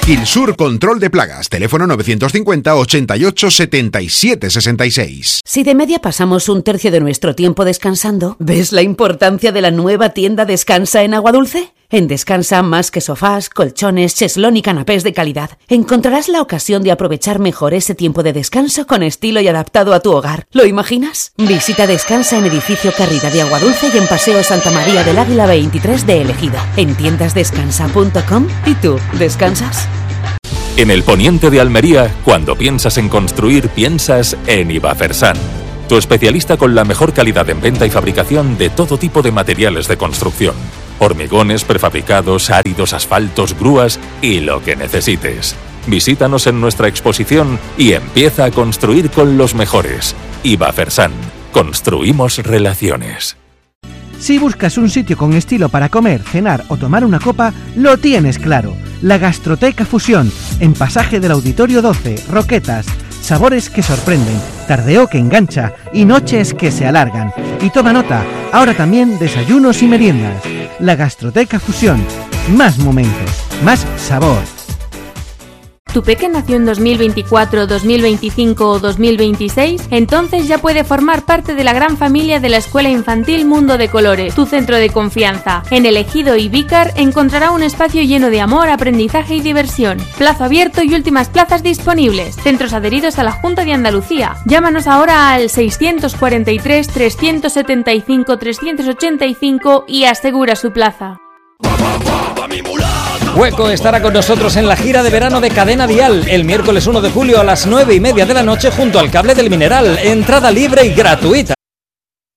Quilsur Control de Plagas, teléfono 950 88 77 66. Si de media pasamos un tercio de nuestro tiempo descansando, ¿ves la importancia de la nueva tienda Descansa en Aguadulce? En Descansa, más que sofás, colchones, cheslón y canapés de calidad, encontrarás la ocasión de aprovechar mejor ese tiempo de descanso con estilo y adaptado a tu hogar. ¿Lo imaginas? Visita Descansa en Edificio Carrida de Aguadulce y en Paseo Santa María del Águila 23 de Elegida. En tiendasdescansa.com. ¿Y tú, descansas? En el poniente de Almería, cuando piensas en construir, piensas en Ibafersan, tu especialista con la mejor calidad en venta y fabricación de todo tipo de materiales de construcción. Hormigones, prefabricados, áridos, asfaltos, grúas y lo que necesites. Visítanos en nuestra exposición y empieza a construir con los mejores. Ibafersan. Construimos relaciones. Si buscas un sitio con estilo para comer, cenar o tomar una copa, lo tienes claro. La Gastroteca Fusión, en Pasaje del Auditorio 12, Roquetas. Sabores que sorprenden, tardeo que engancha y noches que se alargan. Y toma nota, ahora también desayunos y meriendas. La Gastroteca Fusión. Más momentos, más sabor. ¿Tu peque nació en 2024, 2025 o 2026? Entonces ya puede formar parte de la gran familia de la Escuela Infantil Mundo de Colores, tu centro de confianza. En El Ejido y Vícar encontrará un espacio lleno de amor, aprendizaje y diversión. Plazo abierto y últimas plazas disponibles. Centros adheridos a la Junta de Andalucía. Llámanos ahora al 643 375 385 y asegura su plaza. Hueco estará con nosotros en la gira de verano de Cadena Dial el miércoles 1 de julio a las 9:30 de la noche junto al Cable del Mineral. Entrada libre y gratuita.